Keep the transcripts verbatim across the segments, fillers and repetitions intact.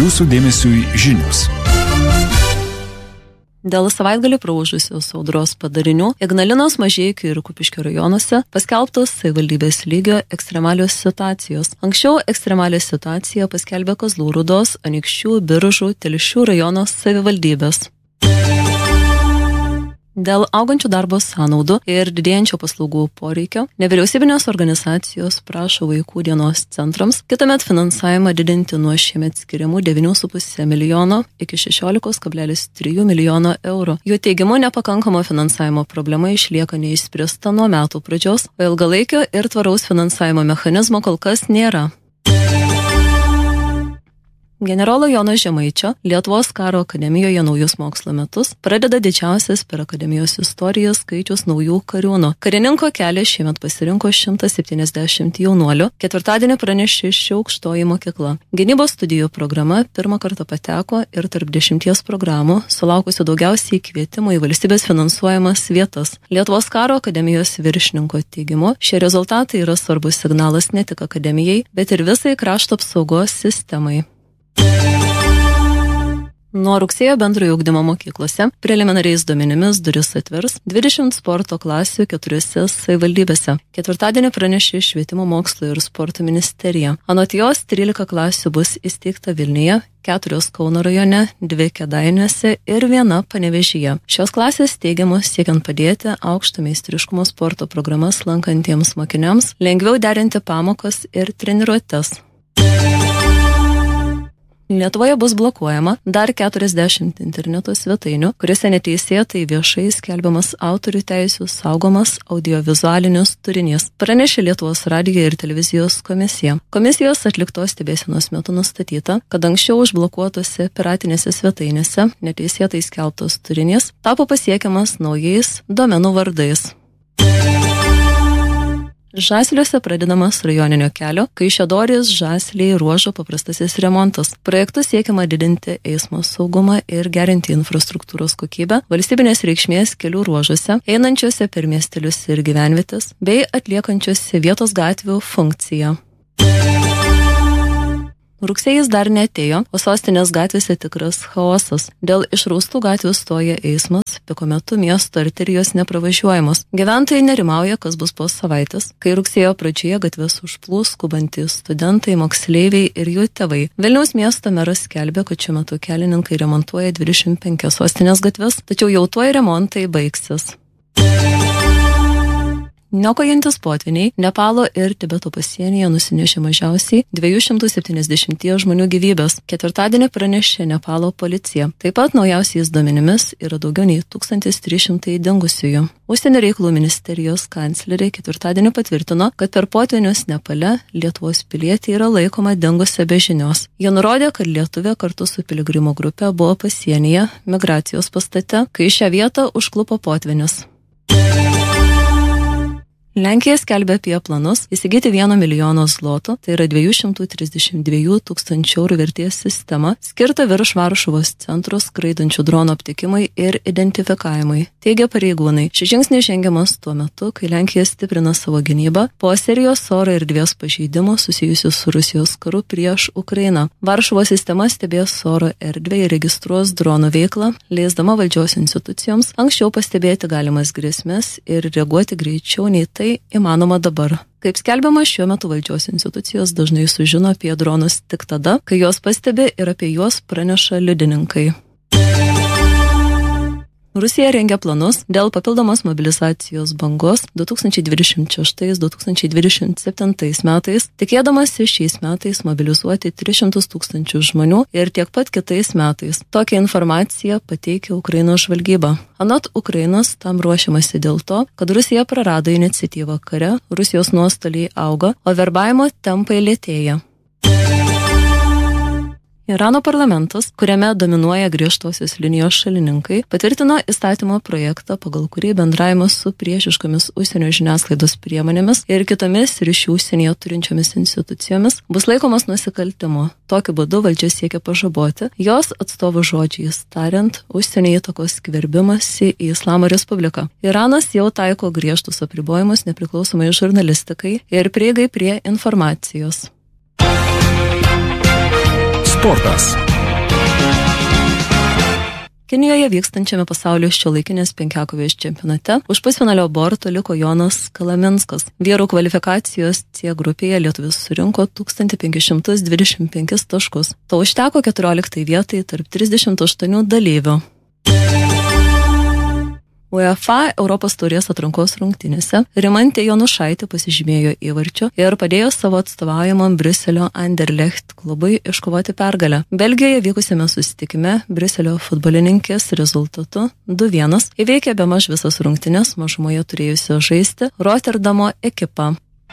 Jūsų dėmesiui žinios. Dėl savaitgalį praūžusios audros padarinių Ignalinos, Mažeikių ir Kupiškio rajonuose paskelbtos savivaldybės lygio ekstremalios situacijos. Anksčiau ekstremalią situaciją paskelbė Kazlų Rūdos, Anykščių, Biržų, Telšių rajono savivaldybės. Dėl augančių darbo sąnaudų ir didėjančio paslaugų poreikio, nevyriausybinės organizacijos prašo vaikų dienos centrams kitąmet finansavimą didinti nuo šiemet skiriamų devynių su puse milijono iki šešiolikos kablelis trijų milijono eurų. Jų teigimu nepakankamo finansavimo problema išlieka neišspręsta nuo metų pradžios, o ilgalaikio ir tvaraus finansavimo mechanizmo kol kas nėra. Generolo Jono Žemaičio Lietuvos karo akademijoje naujus mokslo metus pradeda didžiausias per akademijos istoriją skaičius naujų kariūnų. Karininko kelią šiemet pasirinko šimtas septyniasdešimt jaunuolių. Ketvirtadienį pranešė ši aukštoji mokykla. Gynybos studijų programa pirmą kartą pateko ir tarp dešimties programų, sulaukusių daugiausiai kvietimų į valstybės finansuojamas vietas. Lietuvos karo akademijos viršininko teigimu, šie rezultatai yra svarbus signalas ne tik akademijai, bet ir visai krašto apsaugos sistemai. Nuo rugsėjo bendrojo ugdymo mokyklose preliminariais duomenimis duris atvers dvidešimt sporto klasių keturiose savivaldybėse. Ketvirtadienį pranešė Švietimo mokslo ir sporto ministerija. Anot jos trylika klasių bus įsteigta Vilniuje, keturios Kauno rajone, dvi Kėdainiuose ir viena Panevėžyje. Šios klasės teigiamos siekiant padėti aukšto meistriškumo sporto programas lankantiems mokiniams lengviau derinti pamokas ir treniruotes. Lietuvoje bus blokuojama dar keturiasdešimt interneto svetainių, kuriuose neteisėtai viešai skelbiamas autorių teisių saugomas audiovizualinis turinys, pranešė Lietuvos radijo ir televizijos komisija. Komisijos atliktos stebėsenos metu nustatyta, kad anksčiau užblokuotose piratinėse svetainėse neteisėtai skelbtas turinys tapo pasiekiamas naujais domenų vardais. Žasliuose pradedamas rajoninio kelio Kaišiadorės Žasliai ruožo paprastasis remontas. Projektu siekiama didinti eismo saugumą ir gerinti infrastruktūros kokybę valstybinės reikšmės kelių ruožuose, einančiuose per miestelius ir gyvenvietes, bei atliekančiuose vietos gatvių funkciją. Rugsėjis dar neatėjo, o sostinės gatvėse tikras chaosas. Dėl išraustų gatvių stoja eismas, piko metu miesto arterijos nepravažiuojamos. Gyventojai nerimauja, kas bus po savaitės, kai rugsėjo pradžioje gatves užplūs skubantys studentai, moksleiviai ir jų tėvai. Vilniaus miesto meras skelbė, kad šiuo metu kelininkai remontuoja dvidešimt penkias sostinės gatves, tačiau jau tuoj remontai baigsis. Niokojantis potviniai Nepalo ir Tibeto pasienyje nusinešė mažiausiai dviejų šimtų septyniasdešimt žmonių gyvybės. Ketvirtadienį pranešė Nepalo policija. Taip pat naujausiais duomenimis yra daugiau nei tūkstantis trys šimtai dingusiųjų. Užsienio reikalų ministerijos kanclerė ketvirtadienį patvirtino, kad per potvinius Nepale Lietuvos pilietė yra laikoma dingusia be žinios. Jie nurodė, kad lietuvė kartu su piligrimų grupe buvo pasienyje migracijos pastate, kai šią vietą užklupo potvinis. Lenkija skelbia apie planus įsigyti vieno milijono zlotų, tai yra dviejų šimtų trisdešimt dviejų tūkstančių eurų vertės sistemą, skirtą virš Varšuvos centro skraidančių dronų aptikimui ir identifikavimui, teigia pareigūnai. Šis žingsnis žengiamas tuo metu, kai Lenkija stiprina savo gynybą po serijos oro erdvės pažeidimų susijusių su Rusijos karu prieš Ukrainą. Varšuvos sistema stebės oro erdvę ir registruos dronų veiklą, leisdama valdžios institucijoms anksčiau pastebėti galimas grėsmes ir reaguoti greičiau nei tai įmanoma dabar. Kaip skelbiama, šiuo metu valdžios institucijos dažnai sužino apie dronus tik tada, kai juos pastebi ir apie juos praneša liudininkai. Rusija rengia planus dėl papildomos mobilizacijos bangos du tūkstančiai dvidešimt šeštais - du tūkstančiai dvidešimt septintais metais, tikėdamasi šiais metais mobilizuoti tris šimtus tūkstančių žmonių ir tiek pat kitais metais. Tokią informaciją pateikė Ukrainos žvalgyba. Anot Ukrainos, tam ruošiamasi dėl to, kad Rusija prarado iniciatyvą kare, Rusijos nuostoliai auga, o verbavimo tempai lėtėja. Irano parlamentas, kuriame dominuoja griežtosios linijos šalininkai, patvirtino įstatymo projektą, pagal kurį bendravimas su priešiškomis užsienio žiniasklaidos priemonėmis ir kitomis ryšių užsienyje turinčiomis institucijomis bus laikomas nusikaltimu. Tokiu būdu valdžia siekia pažaboti jos atstovų žodžiais tariant užsienio įtakos skverbimąsi į Islamo Respubliką. Iranas jau taiko griežtus apribojimus nepriklausomai žurnalistikai ir prieigai prie informacijos. Sportas. Kinijoje vykstančiame pasaulio šiuolaikinės penkiakovės čempionate už pusfinalio borto liko Jonas Kalaminskas. Vyrų kvalifikacijos C grupėje lietuvis surinko tūkstantį penkis šimtus dvidešimt penkis taškus. To užteko keturioliktai vietai tarp trisdešimt aštuonių dalyvių. UEFA Europos taurės atrankos rungtynėse Rimantė Jonušaitė pasižymėjo įvarčiu ir padėjo savo atstovaujamam Briuselio Anderlecht klubui iškovoti pergalę. Belgijoje vykusiame susitikime Briuselio futbolininkės rezultatu du vienas įveikė bemaž visas rungtynes mažumoje turėjusio žaisti Rotterdamo ekipą.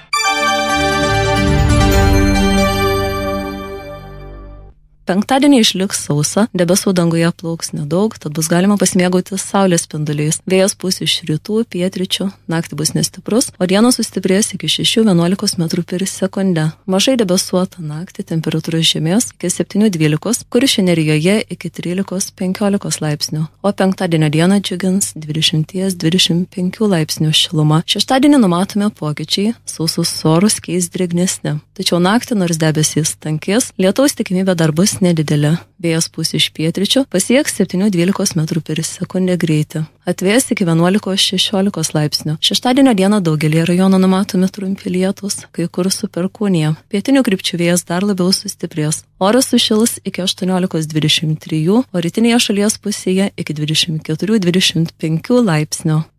Penktadienį išliks sausa, debesų danguje plauks nedaug, tad bus galima pasimėgauti saulės spinduliais. Vėjas pūs iš rytų, pietryčių, naktį bus nestiprus, o dienos sustiprės iki šešių vienuolikos metrų per sekundę. Mažai debesuota naktį, temperatūra žemės iki septynių dvylikos, Kuršių nerijoje iki trylikos penkiolikos laipsnių, o penktadienio dieną džiugins dvidešimt dvidešimt penkių laipsnių šiluma. Šeštadienį numatomi pokyčiai, sausus orus keis drėgnesni. Tačiau naktį, nors debesys tankės, lietaus tikimybė dar bus nedidelė. Vėjas pūs iš pietryčių, pasieks septynių dvylikos metrų per sekundę greitį. Atvės iki vienuolikos šešiolikos laipsnių. Šeštadienio dieną daugelį rajonų numatomi trumpi lietūs, kai kur su perkūnija. Pietinių krypčių vėjas dar labiau sustiprės. Oras sušils iki aštuoniolikos dvidešimt trijų, o rytinėje šalies pusėje iki dvidešimt keturių dvidešimt penkių laipsnių.